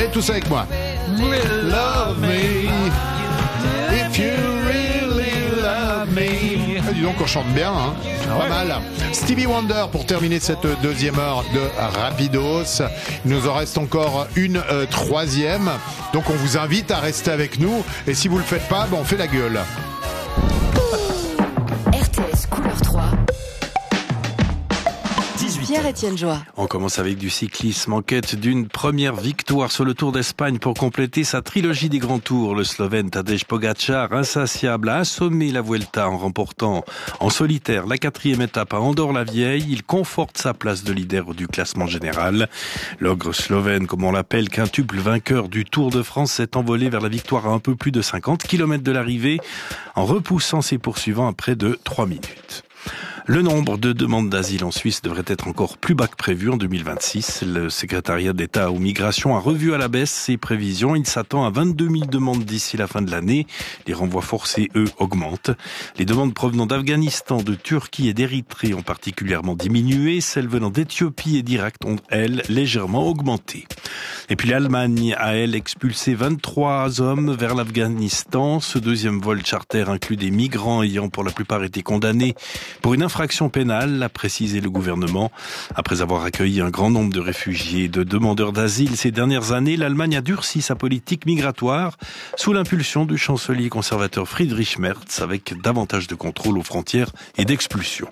Allez, tous avec moi. Love me, if you really love me. Ah, dis donc, on chante bien, hein. Pas mal. Stevie Wonder pour terminer cette deuxième heure de Rapidos. Il nous en reste encore une troisième. Donc on vous invite à rester avec nous. Et si vous le faites pas, on fait la gueule. RTS Couleur 3. Pierre-Étienne Joie. On commence avec du cyclisme en quête d'une première victoire sur le Tour d'Espagne pour compléter sa trilogie des grands tours. Le Slovène Tadej Pogačar, insatiable, a assommé la Vuelta en remportant en solitaire la 4e étape à Andorre-la-Vieille. Il conforte sa place de leader du classement général. L'ogre slovène, comme on l'appelle, quintuple vainqueur du Tour de France, s'est envolé vers la victoire à un peu plus de 50 km de l'arrivée en repoussant ses poursuivants à près de 3 minutes. Le nombre de demandes d'asile en Suisse devrait être encore plus bas que prévu en 2026. Le secrétariat d'État aux migrations a revu à la baisse ses prévisions. Il s'attend à 22 000 demandes d'ici la fin de l'année. Les renvois forcés, eux, augmentent. Les demandes provenant d'Afghanistan, de Turquie et d'Érythrée ont particulièrement diminué. Celles venant d'Éthiopie et d'Irak ont, elles, légèrement augmenté. Et puis l'Allemagne a, elle, expulsé 23 hommes vers l'Afghanistan. Ce deuxième vol charter inclut des migrants ayant pour la plupart été condamnés pour une infraction pénale, a précisé le gouvernement. Après avoir accueilli un grand nombre de réfugiés et de demandeurs d'asile ces dernières années, l'Allemagne a durci sa politique migratoire sous l'impulsion du chancelier conservateur Friedrich Merz avec davantage de contrôle aux frontières et d'expulsion.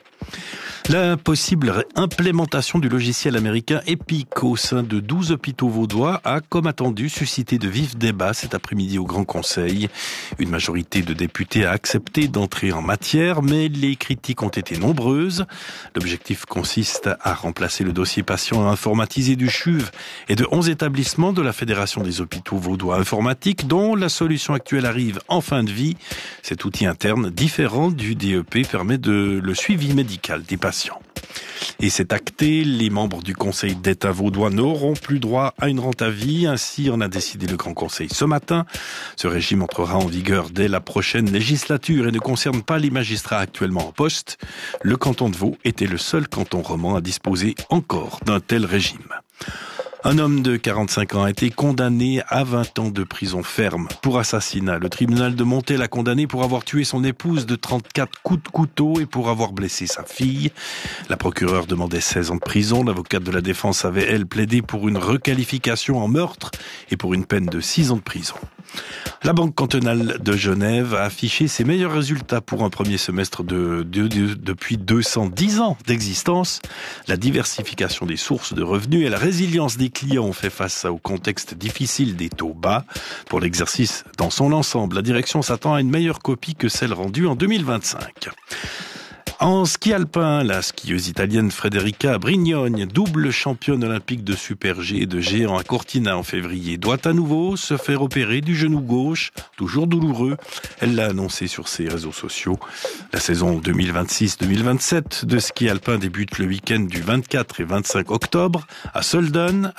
La possible implémentation du logiciel américain Epic au sein de 12 hôpitaux vaudois a, comme attendu, suscité de vifs débats cet après-midi au Grand Conseil. Une majorité de députés a accepté d'entrer en matière, mais les critiques ont été nombreuses. L'objectif consiste à remplacer le dossier patient informatisé du CHUV et de 11 établissements de la Fédération des hôpitaux vaudois informatiques, dont la solution actuelle arrive en fin de vie. Cet outil interne, différent du DEP, permet le suivi médical des patients. Et c'est acté, les membres du Conseil d'État vaudois n'auront plus droit à une rente à vie. Ainsi en a décidé le Grand Conseil ce matin. Ce régime entrera en vigueur dès la prochaine législature et ne concerne pas les magistrats actuellement en poste. Le canton de Vaud était le seul canton roman à disposer encore d'un tel régime. Un homme de 45 ans a été condamné à 20 ans de prison ferme pour assassinat. Le tribunal de Montet l'a condamné pour avoir tué son épouse de 34 coups de couteau et pour avoir blessé sa fille. La procureure demandait 16 ans de prison. L'avocate de la défense avait, elle, plaidé pour une requalification en meurtre et pour une peine de 6 ans de prison. La Banque cantonale de Genève a affiché ses meilleurs résultats pour un premier semestre depuis 210 ans d'existence. La diversification des sources de revenus et la résilience des clients ont fait face au contexte difficile des taux bas. Pour l'exercice dans son ensemble, la direction s'attend à une meilleure copie que celle rendue en 2025. En ski alpin, la skieuse italienne Federica Brignone, double championne olympique de Super G et de géant à Cortina en février, doit à nouveau se faire opérer du genou gauche, toujours douloureux. Elle l'a annoncé sur ses réseaux sociaux. La saison 2026-2027 de ski alpin débute le week-end du 24 et 25 octobre à Sölden,